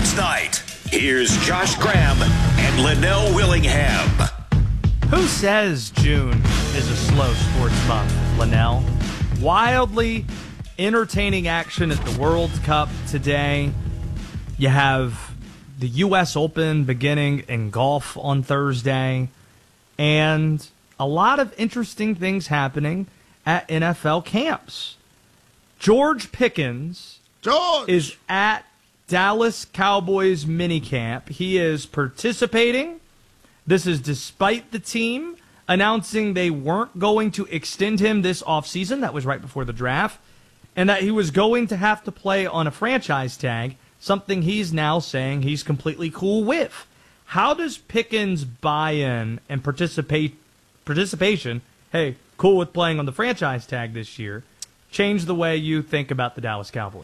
sports night. Here's Josh Graham and Linnell Willingham. Who says June is a slow sports month, Linnell? Wildly entertaining action at the World Cup today. You have the U.S. Open beginning in golf on Thursday, and a lot of interesting things happening at NFL camps. George Pickens is at Dallas Cowboys minicamp. He is participating. This is despite the team announcing they weren't going to extend him this offseason. That was right before the draft. And that he was going to have to play on a franchise tag, something he's now saying he's completely cool with. How does Pickens' buy-in and participation, hey, cool with playing on the franchise tag this year, change the way you think about the Dallas Cowboys?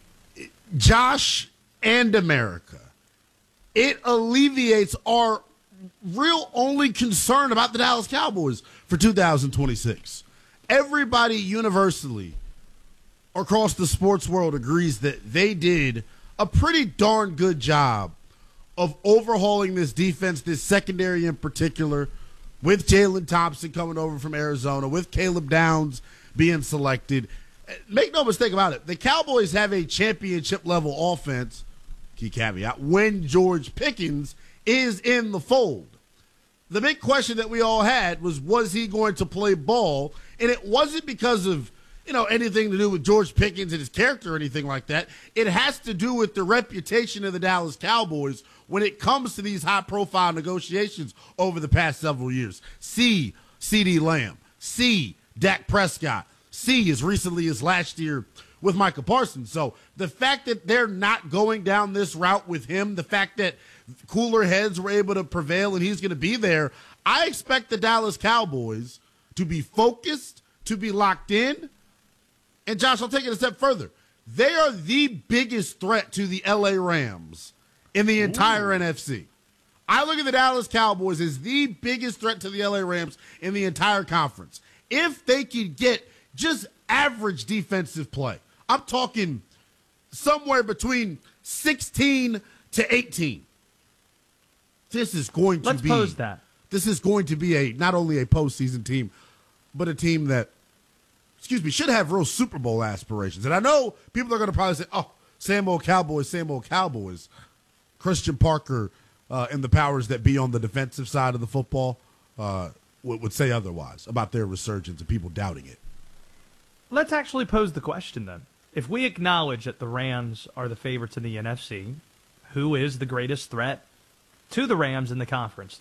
Josh and America, it alleviates our real only concern about the Dallas Cowboys for 2026. Everybody universally across the sports world agrees that they did a pretty darn good job of overhauling this defense, this secondary in particular, with Jalen Thompson coming over from Arizona, with Caleb Downs being selected. Make no mistake about it, the Cowboys have a championship-level offense, key caveat, when George Pickens is in the fold. The big question that we all had was he going to play ball? And it wasn't because of anything to do with George Pickens and his character or anything like that. It has to do with the reputation of the Dallas Cowboys when it comes to these high-profile negotiations over the past several years. See CeeDee Lamb. See Dak Prescott. See as recently as last year with Micah Parsons. So the fact that they're not going down this route with him, the fact that cooler heads were able to prevail and he's going to be there, I expect the Dallas Cowboys to be focused, to be locked in. And, Josh, I'll take it a step further. They are the biggest threat to the L.A. Rams in the entire NFC. I look at the Dallas Cowboys as the biggest threat to the L.A. Rams in the entire conference. If they could get just average defensive play, I'm talking somewhere between 16 to 18. This is going to be. Let's pose that. This is going to be not only a postseason team, but a team that, should have real Super Bowl aspirations. And I know people are going to probably say, oh, same old Cowboys, same old Cowboys. Christian Parker and the powers that be on the defensive side of the football would say otherwise about their resurgence and people doubting it. Let's actually pose the question then. If we acknowledge that the Rams are the favorites in the NFC, who is the greatest threat to the Rams in the conference?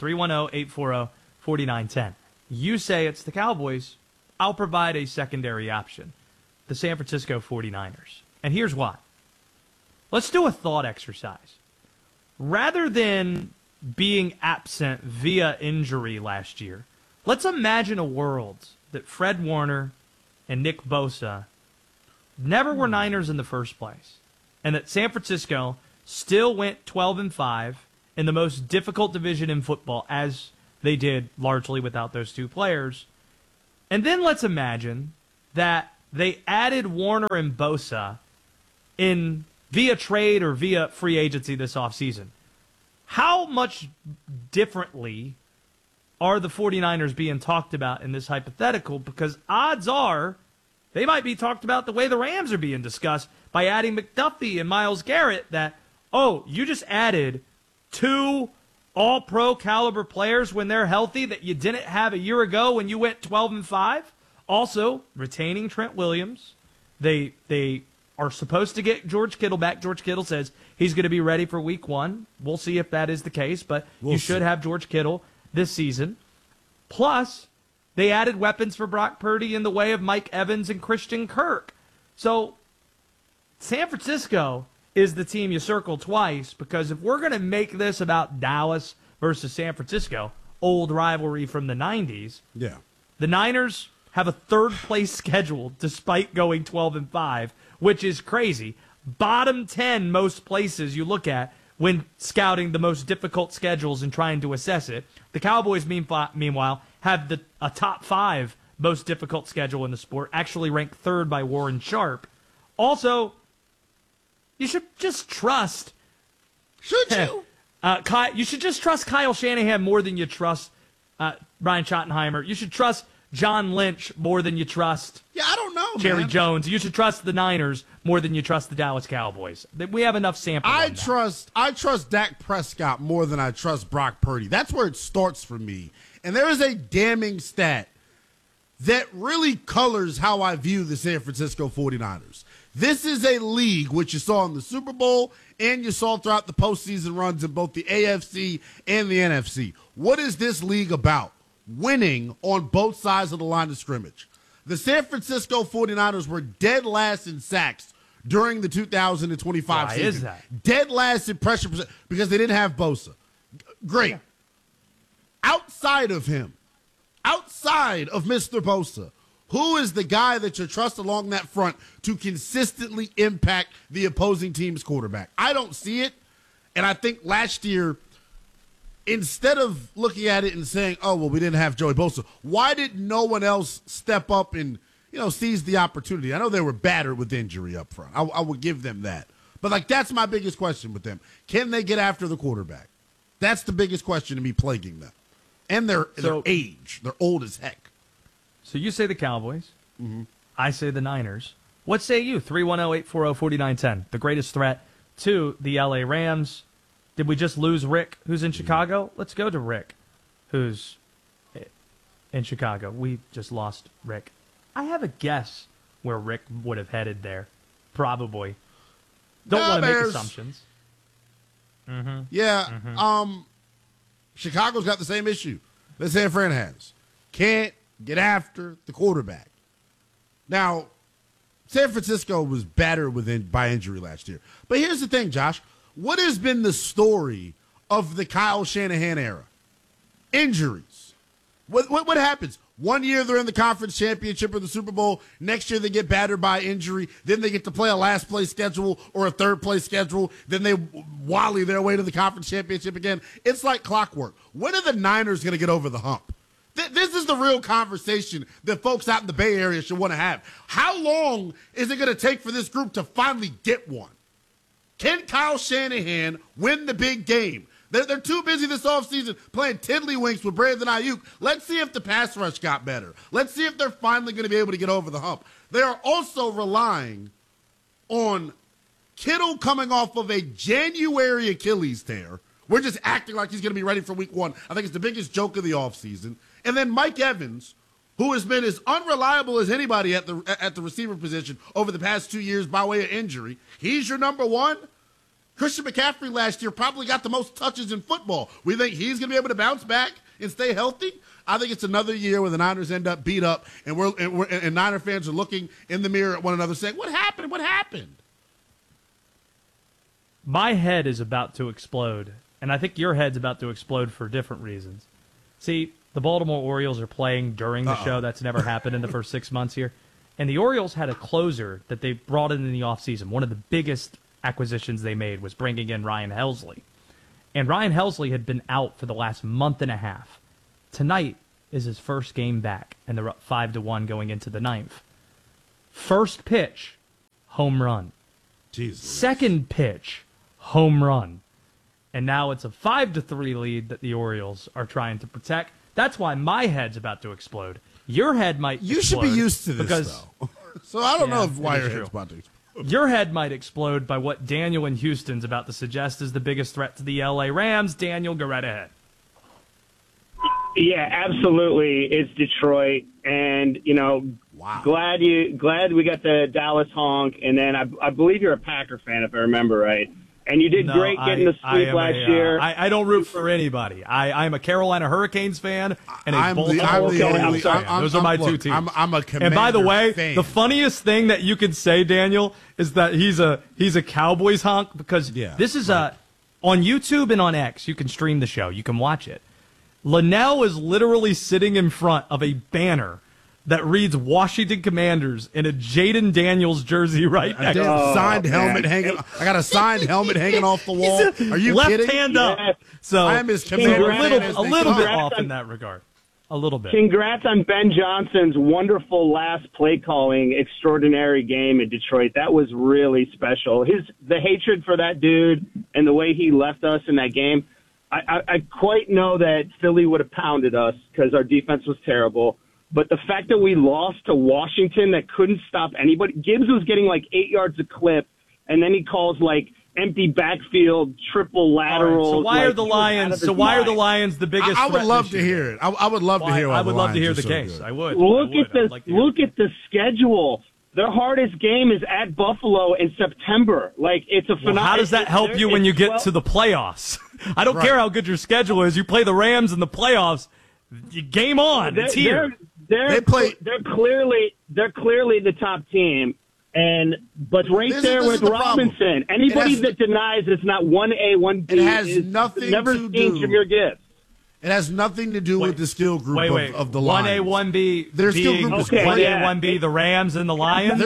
310-840-4910. You say it's the Cowboys. I'll provide a secondary option, the San Francisco 49ers. And here's why. Let's do a thought exercise. Rather than being absent via injury last year, let's imagine a world that Fred Warner and Nick Bosa never were Niners in the first place, and that San Francisco still went 12-5 in the most difficult division in football, as they did largely without those two players. And then let's imagine that they added Warner and Bosa in via trade or via free agency this offseason. How much differently are the 49ers being talked about in this hypothetical? Because odds are they might be talked about the way the Rams are being discussed by adding McDuffie and Myles Garrett, that, oh, you just added two all-pro caliber players when they're healthy that you didn't have a year ago when you went 12-5. Also, retaining Trent Williams. They are supposed to get George Kittle back. George Kittle says he's going to be ready for week 1. We'll see if that is the case, but you should have George Kittle this season. Plus, they added weapons for Brock Purdy in the way of Mike Evans and Christian Kirk. So, San Francisco is the team you circle twice, because if we're going to make this about Dallas versus San Francisco, old rivalry from the 90s, the Niners have a third-place schedule despite going 12-5, which is crazy. Bottom 10 most places you look at when scouting the most difficult schedules and trying to assess it. The Cowboys, meanwhile, have a top 5 most difficult schedule in the sport, actually ranked third by Warren Sharp. Also, you should just trust Should you? You should just trust Kyle Shanahan more than you trust Brian Schottenheimer. You should trust John Lynch more than you trust Yeah, I don't know, Jerry man. Jones. You should trust the Niners more than you trust the Dallas Cowboys. We have enough sample. I trust Dak Prescott more than I trust Brock Purdy. That's where it starts for me. And there is a damning stat that really colors how I view the San Francisco 49ers. This is a league which you saw in the Super Bowl and you saw throughout the postseason runs in both the AFC and the NFC. What is this league about? Winning on both sides of the line of scrimmage. The San Francisco 49ers were dead last in sacks during the 2025 season. Why is that? Dead last in pressure because they didn't have Bosa. Great. Yeah. Outside of him, outside of Mr. Bosa, who is the guy that you trust along that front to consistently impact the opposing team's quarterback? I don't see it. And I think last year, instead of looking at it and saying, oh, well, we didn't have Joey Bosa, why did no one else step up and, seize the opportunity? I know they were battered with injury up front. I would give them that. But, that's my biggest question with them. Can they get after the quarterback? That's the biggest question to me plaguing them. And their age. They're old as heck. So you say the Cowboys. Mm-hmm. I say the Niners. What say you? 310-840-4910. The greatest threat to the L.A. Rams. Did we just lose Rick, who's in Chicago? Let's go to Rick, who's in Chicago. We just lost Rick. I have a guess where Rick would have headed there. Probably. Don't want to make assumptions. Mm-hmm. Yeah. Mm-hmm. Chicago's got the same issue that San Fran has. Can't get after the quarterback. Now, San Francisco was battered by injury last year. But here's the thing, Josh. What has been the story of the Kyle Shanahan era? Injuries. What happens? 1 year they're in the conference championship or the Super Bowl. Next year they get battered by injury. Then they get to play a last place schedule or a third place schedule. Then they wally their way to the conference championship again. It's like clockwork. When are the Niners going to get over the hump? This is the real conversation that folks out in the Bay Area should want to have. How long is it going to take for this group to finally get one? Can Kyle Shanahan win the big game? They're too busy this offseason playing tiddlywinks with Brandon Ayuk. Let's see if the pass rush got better. Let's see if they're finally going to be able to get over the hump. They are also relying on Kittle coming off of a January Achilles tear. We're just acting like he's going to be ready for week one. I think it's the biggest joke of the offseason. And then Mike Evans, who has been as unreliable as anybody at the receiver position over the past 2 years by way of injury. He's your number one. Christian McCaffrey last year probably got the most touches in football. We think he's going to be able to bounce back and stay healthy. I think it's another year where the Niners end up beat up, and Niner fans are looking in the mirror at one another saying, "What happened? What happened?" My head is about to explode, and I think your head's about to explode for different reasons. See, the Baltimore Orioles are playing during the show. That's never happened in the first 6 months here. And the Orioles had a closer that they brought in the offseason. One of the biggest acquisitions they made was bringing in Ryan Helsley. And Ryan Helsley had been out for the last month and a half. Tonight is his first game back, and they're up 5-1 going into the ninth. First pitch, home run. Jesus. Second pitch, home run. And now it's a 5-3 lead that the Orioles are trying to protect. That's why my head's about to explode. Your head might explode. You should be used to this, though. So I don't know why your head's about to explode. Your head might explode by what Daniel in Houston's about to suggest is the biggest threat to the L.A. Rams. Daniel, go right ahead. Yeah, absolutely. It's Detroit, and wow. glad we got the Dallas honk, and then I believe you're a Packer fan if I remember right. And you did great getting the sweep last year. I don't root for anybody. I'm a Carolina Hurricanes fan and a Baltimore Orioles fan. Those are my two teams. I'm a Commander And by the way, fan. the funniest thing that you could say, Daniel, is that he's a Cowboys honk because this is on YouTube and on X. You can stream the show. You can watch it. Linnell is literally sitting in front of a banner that reads Washington Commanders in a Jaden Daniels jersey right next to signed helmet hanging. I got a signed helmet hanging off the wall. Are you left kidding? hand up. So I am his Commander a little bit off in that regard. A little bit. Congrats on Ben Johnson's wonderful last play calling extraordinary game in Detroit. That was really special. The hatred for that dude and the way he left us in that game, I quite know that Philly would have pounded us because our defense was terrible. But the fact that we lost to Washington that couldn't stop anybody, Gibbs was getting like 8 yards a clip, and then he calls like empty backfield, triple lateral. So why are the Lions? So why are the Lions the biggest? I would threat love this to year? hear it. I would love to hear. I would love to hear the so case. Good. I would. Look at the schedule. Their hardest game is at Buffalo in September. Like, it's a phenomenal. How does that help you when you get to the playoffs? I don't care how good your schedule is. You play the Rams in the playoffs. Game on. It's here. They're clearly the top team. But there with Robinson, anybody that denies it's not 1A, 1B it has nothing never to seen do. Jameer Gibbs. It has nothing to do with the skill group of the 1A, Lions. 1B. Their skill group is great. 1A, 1B, the Rams and the Lions.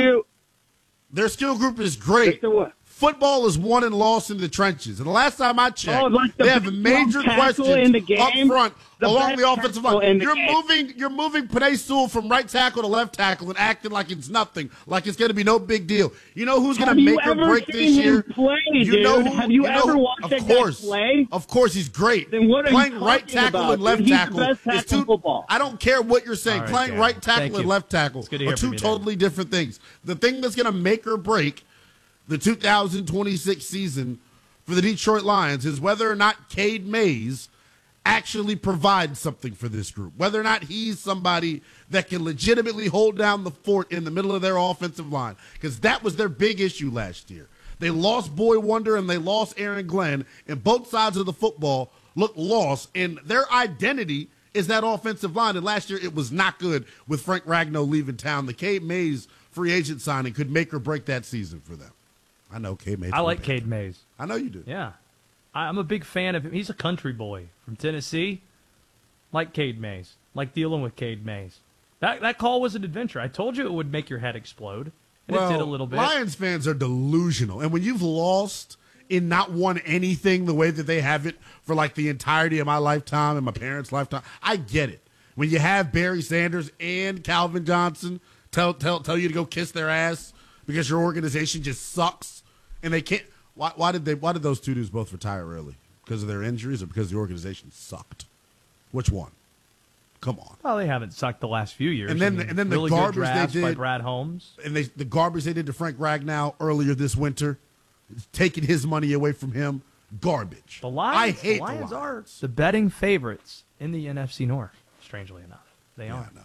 Their skill group is great. Football is won and lost in the trenches. And the last time I checked, they have major questions up front along the offensive line. You're moving Penei Sewell from right tackle to left tackle and acting like it's nothing, like it's going to be no big deal. You know who's going to make or break this year? Have you ever watched that guy play? Of course, he's great. Then what are playing you right tackle about? and left He's tackle the best tackle in football. I don't care what you're saying. All right, playing Dan. right tackle Thank and you. left tackle are two totally different things. The thing that's going to make or break the 2026 season for the Detroit Lions is whether or not Cade Mays actually provides something for this group, whether or not he's somebody that can legitimately hold down the fort in the middle of their offensive line, because that was their big issue last year. They lost Boy Wonder and they lost Aaron Glenn, and both sides of the football look lost, and their identity is that offensive line, and last year it was not good with Frank Ragnow leaving town. The Cade Mays free agent signing could make or break that season for them. I know Cade Mays. I like Cade Mays. I know you do. Yeah. I'm a big fan of him. He's a country boy from Tennessee. Like Cade Mays. Like dealing with Cade Mays. That call was an adventure. I told you it would make your head explode. And it did a little bit. Lions fans are delusional. And when you've lost and not won anything the way that they have it for like the entirety of my lifetime and my parents' lifetime, I get it. When you have Barry Sanders and Calvin Johnson tell you to go kiss their ass because your organization just sucks. And they can't. Why did those two dudes both retire early? Because of their injuries or because the organization sucked? Which one? Come on. Well, they haven't sucked the last few years. And then really the good garbage drafts they did by Brad Holmes. And the garbage they did to Frank Ragnow earlier this winter, taking his money away from him, garbage. The Lions are the betting favorites in the NFC North. Strangely enough, they are. I know.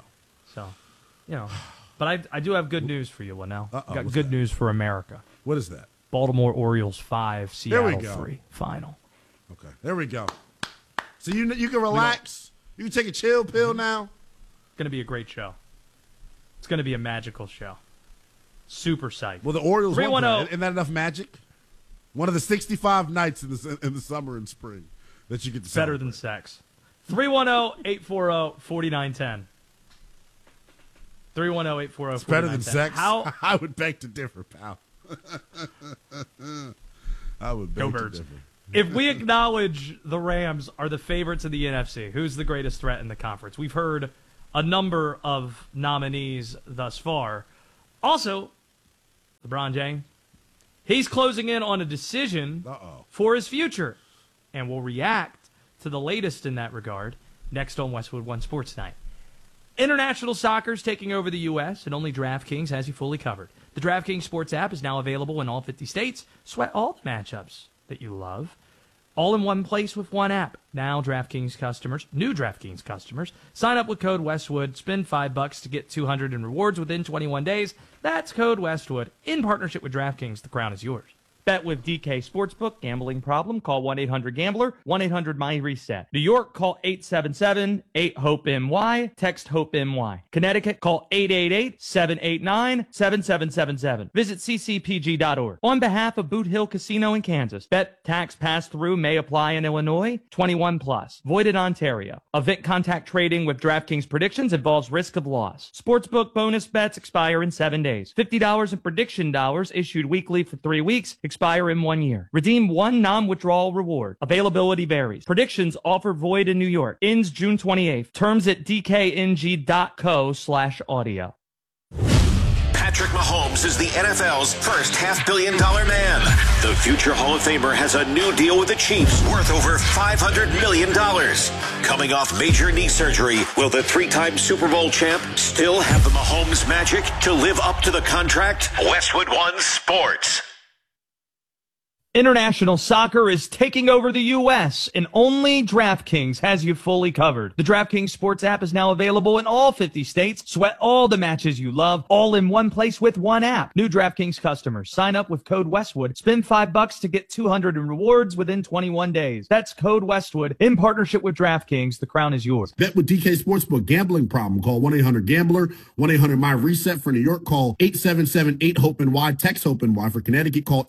So, but I do have good news for you, Linnell. Got good that? news for America. What is that? Baltimore Orioles 5, Seattle go. 3 final. Okay, there we go. So you can relax. You can take a chill pill now. It's going to be a great show. It's going to be a magical show. Super psyched. Well, the Orioles won tonight. 3-1-0. Isn't that enough magic? One of the 65 nights in the summer and spring that you get to Better than sex. 310-840-4910. 310-840-4910. It's better than sex? How? I would beg to differ, pal. I would beg to differ. If we acknowledge the Rams are the favorites of the NFC, who's the greatest threat in the conference? We've heard a number of nominees thus far. Also, LeBron James, he's closing in on a decision for his future, and we'll react to the latest in that regard next on Westwood One Sports Night. International soccer's taking over the U.S., and only DraftKings has you fully covered. The DraftKings Sports app is now available in all 50 states. Sweat all the matchups that you love, all in one place with one app. Now DraftKings customers, new DraftKings customers, sign up with code Westwood, spend $5 to get $200 in rewards within 21 days. That's code Westwood. In partnership with DraftKings, the crown is yours. Bet with DK Sportsbook. Gambling problem? Call 1-800-GAMBLER. 1-800-MY-RESET. New York, call 877-8-HOPE-NY. Text HOPE-NY. Connecticut, call 888-789-7777. Visit ccpg.org. On behalf of Boot Hill Casino in Kansas, bet tax pass-through may apply in Illinois. 21 plus. Void in Ontario. Event contact trading with DraftKings predictions involves risk of loss. Sportsbook bonus bets expire in 7 days. $50 in prediction dollars issued weekly for 3 weeks. expire in 1 year. Redeem one non-withdrawal reward. Availability varies. Predictions offer void in New York. Ends June 28th. Terms at dkng.co/audio. Patrick Mahomes is the NFL's first $500 million man. The future Hall of Famer has a new deal with the Chiefs worth over $500 million. Coming off major knee surgery, will the three-time Super Bowl champ still have the Mahomes magic to live up to the contract? Westwood One Sports. International soccer is taking over the U.S., and only DraftKings has you fully covered. The DraftKings Sports app is now available in all 50 states. Sweat all the matches you love, all in one place with one app. New DraftKings customers, sign up with code Westwood. Spend $5 to get $200 in rewards within 21 days. That's code Westwood in partnership with DraftKings. The crown is yours. Bet with DK Sportsbook. Gambling problem? Call 1-800-GAMBLER. 1-800-MY-RESET. For New York, call 877-8-HOPE-NY. Text HOPE-NY. For Connecticut, call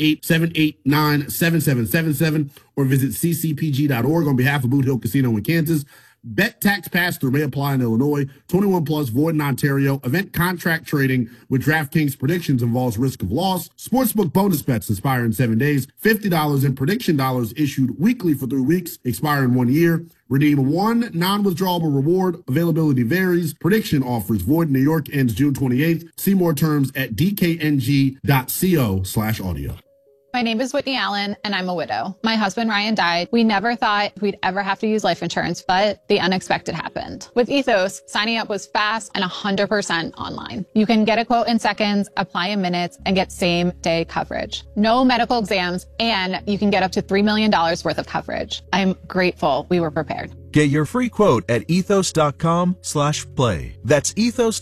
888-789-7777 or visit ccpg.org. On behalf of Boot Hill Casino in Kansas, bet tax pass-through may apply in Illinois. 21 plus, void in Ontario. Event contract trading with DraftKings predictions involves risk of loss. Sportsbook bonus bets expire in 7 days. $50 in prediction dollars issued weekly for 3 weeks, expire in 1 year. Redeem one non-withdrawable reward. Availability varies. Prediction offers void in New York, ends June 28th. See more terms at dkng.co/audio. My name is Whitney Allen, and I'm a widow. My husband, Ryan, died. We never thought we'd ever have to use life insurance, but the unexpected happened. With Ethos, signing up was fast and 100% online. You can get a quote in seconds, apply in minutes, and get same-day coverage. No medical exams, and you can get up to $3 million worth of coverage. I'm grateful we were prepared. Get your free quote at ethos.com/play. That's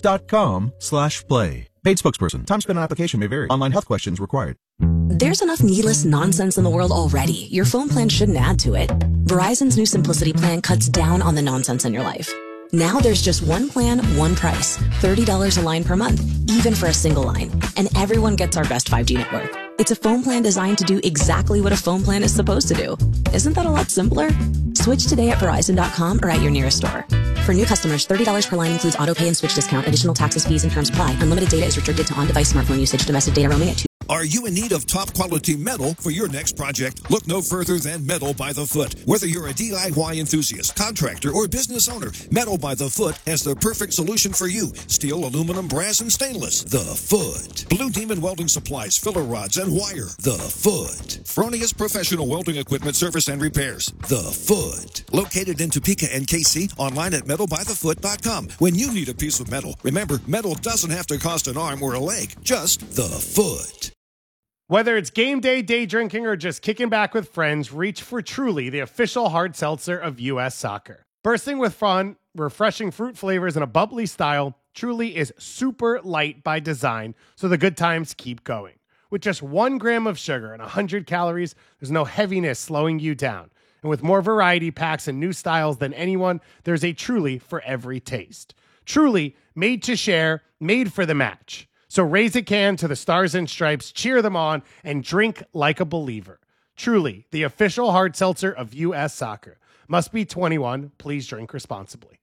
ethos.com/play. Paid spokesperson. Time spent on application may vary. Online health questions required. There's enough needless nonsense in the world already. Your phone plan shouldn't add to it. Verizon's new Simplicity plan cuts down on the nonsense in your life. Now there's just one plan, one price. $30 a line per month, even for a single line. And everyone gets our best 5G network. It's a phone plan designed to do exactly what a phone plan is supposed to do. Isn't that a lot simpler? Switch today at Verizon.com or at your nearest store. For new customers, $30 per line includes auto pay and switch discount. Additional taxes, fees, and terms apply. Unlimited data is restricted to on-device smartphone usage. Domestic data roaming at 2. Are you in need of top-quality metal for your next project? Look no further than Metal by the Foot. Whether you're a DIY enthusiast, contractor, or business owner, Metal by the Foot has the perfect solution for you. Steel, aluminum, brass, and stainless. The Foot. Blue Demon Welding Supplies, filler rods, and wire. The Foot. Fronius Professional Welding Equipment Service and Repairs. The Foot. Located in Topeka and KC, online at metalbythefoot.com. When you need a piece of metal, remember, metal doesn't have to cost an arm or a leg, just the Foot. Whether it's game day, day drinking, or just kicking back with friends, reach for Truly, the official hard seltzer of U.S. soccer. Bursting with fun, refreshing fruit flavors, and a bubbly style, Truly is super light by design, so the good times keep going. With just 1 gram of sugar and 100 calories, there's no heaviness slowing you down. And with more variety packs and new styles than anyone, there's a Truly for every taste. Truly, made to share, made for the match. So raise a can to the Stars and Stripes, cheer them on, and drink like a believer. Truly, the official hard seltzer of U.S. soccer. Must be 21. Please drink responsibly.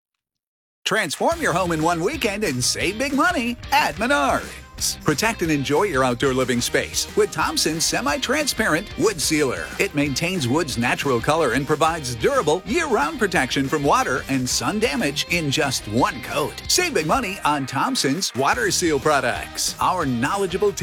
Transform your home in one weekend and save big money at Menards. Protect and enjoy your outdoor living space with Thompson's semi-transparent wood sealer. It maintains wood's natural color and provides durable year-round protection from water and sun damage in just one coat. Save big money on Thompson's water seal products. Our knowledgeable team